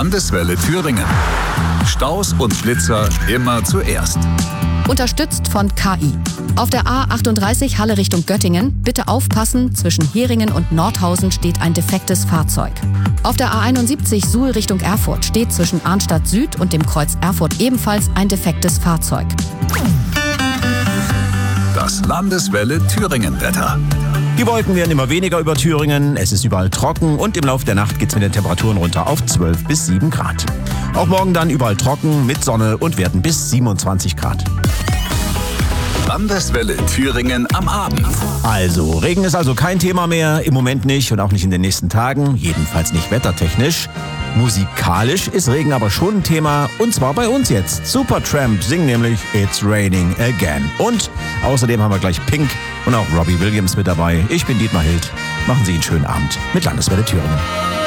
Landeswelle Thüringen. Staus und Blitzer immer zuerst. Unterstützt von KI. Auf der A38 Halle Richtung Göttingen, bitte aufpassen, zwischen Heringen und Nordhausen steht ein defektes Fahrzeug. Auf der A71 Suhl Richtung Erfurt steht zwischen Arnstadt Süd und dem Kreuz Erfurt ebenfalls ein defektes Fahrzeug. Das Landeswelle Thüringen-Wetter. Die Wolken werden immer weniger über Thüringen, es ist überall trocken und im Laufe der Nacht geht es mit den Temperaturen runter auf 12 bis 7 Grad. Auch morgen dann überall trocken mit Sonne und werden bis 27 Grad. Landeswelle Thüringen am Abend. Also, Regen ist also kein Thema mehr, im Moment nicht und auch nicht in den nächsten Tagen, jedenfalls nicht wettertechnisch. Musikalisch ist Regen aber schon ein Thema und zwar bei uns jetzt. Supertramp singen nämlich It's Raining Again. Und außerdem haben wir gleich Pink und auch Robbie Williams mit dabei. Ich bin Dietmar Hild. Machen Sie einen schönen Abend mit Landeswelle Thüringen.